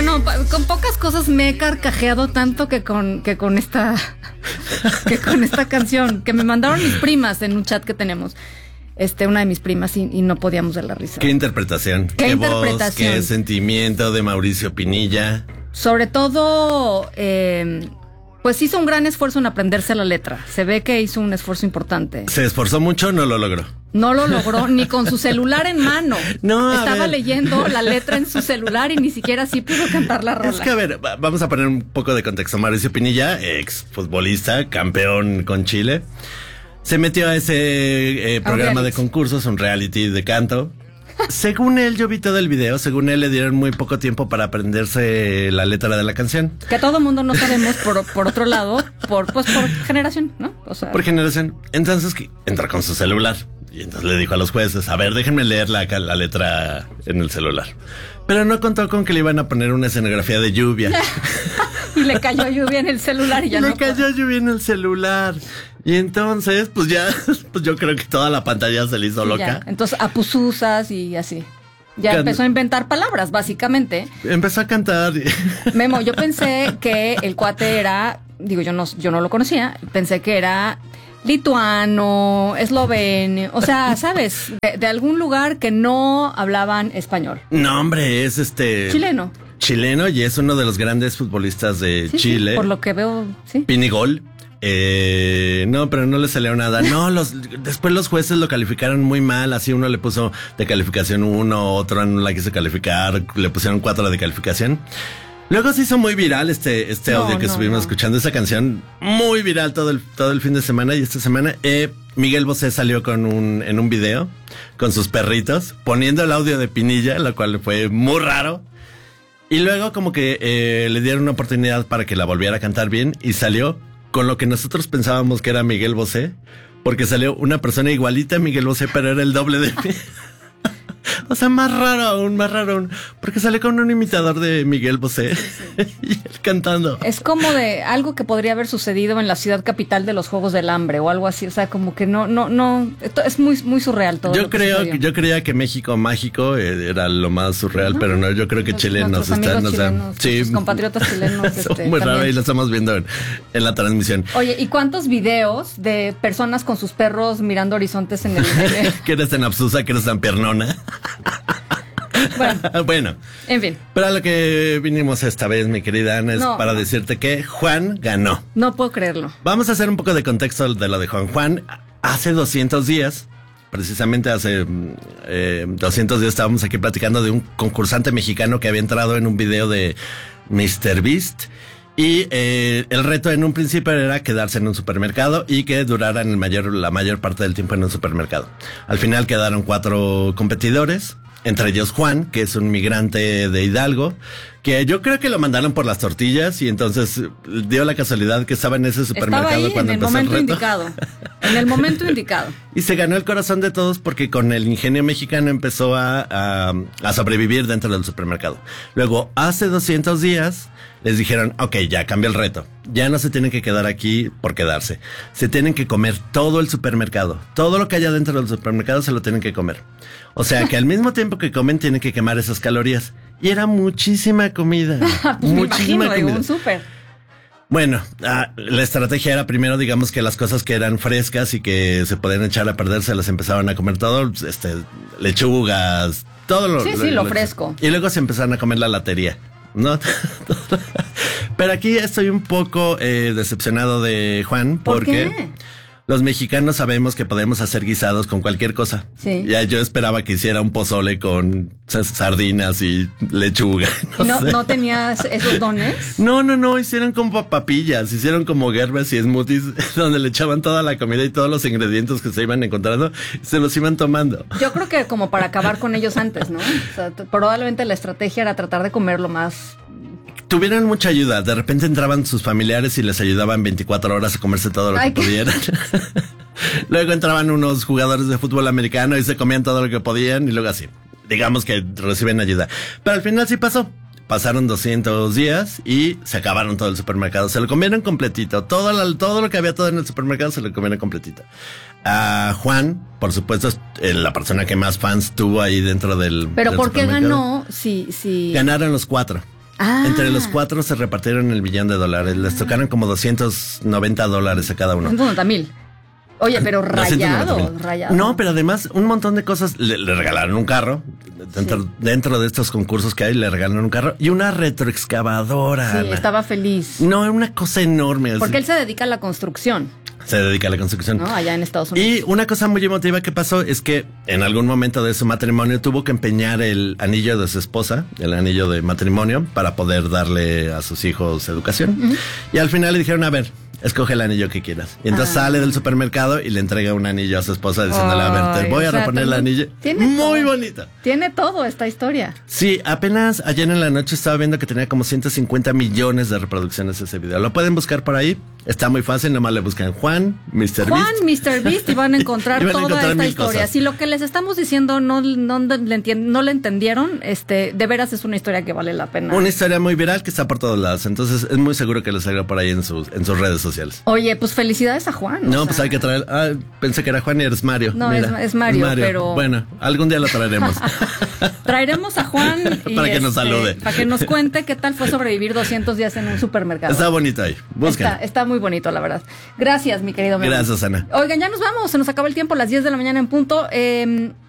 Bueno, con pocas cosas me he carcajeado tanto que con esta canción que me mandaron mis primas en un chat que tenemos. Una de mis primas y no podíamos de la risa. ¿Qué interpretación? ¿Qué voz? ¿Qué sentimiento de Mauricio Pinilla? Sobre todo, pues hizo un gran esfuerzo en aprenderse la letra. Se ve que hizo un esfuerzo importante. ¿Se esforzó mucho o no lo logró? No lo logró ni con su celular en mano. No, estaba leyendo la letra en su celular y ni siquiera así pudo cantar la rola. Es que, a ver, vamos a poner un poco de contexto. Mauricio Pinilla, ex futbolista, campeón con Chile, se metió a ese programa de concursos, un reality de canto. Según él, yo vi todo el video, según él le dieron muy poco tiempo para aprenderse la letra de la canción. Que todo mundo no sabemos por otro lado, por generación, ¿no? O sea, por generación. Entonces entra con su celular y entonces le dijo a los jueces, a ver, déjenme leer la letra en el celular. Pero no contó con que le iban a poner una escenografía de lluvia. Y le cayó lluvia en el celular y ya le cayó lluvia en el celular. Y entonces, pues yo creo que toda la pantalla se le hizo loca. Ya. Entonces, apuzuzas y así. Ya empezó a inventar palabras, básicamente. Empezó a cantar. Memo, yo pensé que el cuate era, yo no lo conocía, pensé que era lituano, eslovenio, o sea, ¿sabes? De algún lugar que no hablaban español. No, hombre, es chileno. Chileno y es uno de los grandes futbolistas de Chile. Sí, por lo que veo, sí. Pinigol. No, pero no le salió nada. No, después los jueces lo calificaron muy mal. Así uno le puso de calificación 1, otro no la quiso calificar, le pusieron 4 de calificación. Luego se hizo muy viral este audio que estuvimos escuchando, esa canción, muy viral todo el fin de semana. Y esta semana Miguel Bosé salió en un video con sus perritos, poniendo el audio de Pinilla, lo cual fue muy raro. Y luego como que le dieron una oportunidad para que la volviera a cantar bien y salió con lo que nosotros pensábamos que era Miguel Bosé, porque salió una persona igualita a Miguel Bosé, pero era el doble de mí. O sea, más raro aún, porque sale con un imitador de Miguel Bosé y él cantando. Es como de algo que podría haber sucedido en la ciudad capital de los Juegos del Hambre o algo así, o sea, como que no, es muy, muy surreal todo. Yo creía que México Mágico era lo más surreal, pero no, yo creo que Chile nos está... Sus compatriotas chilenos. Son muy raros y lo estamos viendo en la transmisión. Oye, ¿y cuántos videos de personas con sus perros mirando horizontes en el... que eres tan absusa, que eres tan piernona. Bueno, en fin. Pero a lo que vinimos esta vez, mi querida Ana, es para decirte que Juan ganó. No puedo creerlo. Vamos a hacer un poco de contexto de lo de Juan. Juan, hace 200 días, precisamente hace 200 días estábamos aquí platicando de un concursante mexicano que había entrado en un video de MrBeast. Y el reto en un principio era quedarse en un supermercado y que durara la mayor parte del tiempo en un supermercado. Al final quedaron 4 competidores, entre ellos Juan, que es un migrante de Hidalgo, que yo creo que lo mandaron por las tortillas y entonces dio la casualidad que estaba en ese supermercado cuando empezó el reto. En el momento indicado. Y se ganó el corazón de todos porque con el ingenio mexicano empezó a sobrevivir dentro del supermercado. Luego, hace 200 días, les dijeron, ok, ya cambia el reto. Ya no se tienen que quedar aquí por quedarse. Se tienen que comer todo el supermercado. Todo lo que haya dentro del supermercado se lo tienen que comer. O sea que al mismo tiempo que comen, tienen que quemar esas calorías. Y era muchísima comida. Muchísima comida. Un súper. Bueno, la estrategia era primero, digamos, que las cosas que eran frescas y que se podían echar a perder, se las empezaban a comer todo, lechugas, todo lo fresco. Y luego se empezaron a comer la latería, ¿no? Pero aquí estoy un poco decepcionado de Juan porque... ¿Por qué? Los mexicanos sabemos que podemos hacer guisados con cualquier cosa. Sí. Ya yo esperaba que hiciera un pozole con sardinas y lechuga. ¿No tenías esos dones? No, hicieron como papillas, hicieron como gerbes y smoothies donde le echaban toda la comida y todos los ingredientes que se iban encontrando, se los iban tomando. Yo creo que como para acabar con ellos antes, ¿no? O sea, probablemente la estrategia era tratar de comer lo más... Tuvieron mucha ayuda. De repente entraban sus familiares y les ayudaban 24 horas a comerse todo lo que pudieran. Luego entraban unos jugadores de fútbol americano y se comían todo lo que podían y luego así. Digamos que reciben ayuda. Pero al final sí pasó. Pasaron 200 días y se acabaron todo el supermercado. Se lo comieron completito. Todo lo que había todo en el supermercado se lo comieron completito. A Juan, por supuesto, es la persona que más fans tuvo ahí dentro del Pero ¿por qué ganó si... Ganaron los 4. Entre los 4 se repartieron el $1 billón. Les tocaron como $290 a cada uno. 190,000. Oye, pero rayado. No, pero además un montón de cosas. Le regalaron un carro. Dentro de estos concursos que hay, le regalaron un carro y una retroexcavadora. Sí, Ana. estaba feliz. No, una cosa enorme. Porque él se dedica a la construcción. Se dedica a la construcción. No, allá en Estados Unidos. Y una cosa muy emotiva que pasó es que en algún momento de su matrimonio tuvo que empeñar el anillo de su esposa, el anillo de matrimonio, para poder darle a sus hijos educación. Y al final le dijeron, a ver, escoge el anillo que quieras. Y entonces sale del supermercado y le entrega un anillo a su esposa diciéndole, a ver, te voy a reponer el anillo. Muy bonita. Tiene todo esta historia. Sí, apenas ayer en la noche estaba viendo que tenía como 150 millones de reproducciones ese video. Lo pueden buscar por ahí. Está muy fácil, nomás le buscan Juan, Mr. Beast y van a encontrar toda esta historia. Cosas. Si lo que les estamos diciendo no le entendieron, de veras es una historia que vale la pena. Una historia muy viral que está por todos lados. Entonces es muy seguro que les salga por ahí en sus redes sociales. Oye, pues felicidades a Juan. No, pues hay que traer. Pensé que era Juan y eres Mario. No, mira, es Mario, pero. Bueno, algún día lo traeremos. Traeremos a Juan y para que nos salude. Para que nos cuente qué tal fue sobrevivir 200 días en un supermercado. Está bonito ahí. Busquen. Está muy bonito, la verdad. Gracias, mi querido Memo. Gracias, Ana. Oigan, ya nos vamos. Se nos acabó el tiempo, las 10 de la mañana en punto.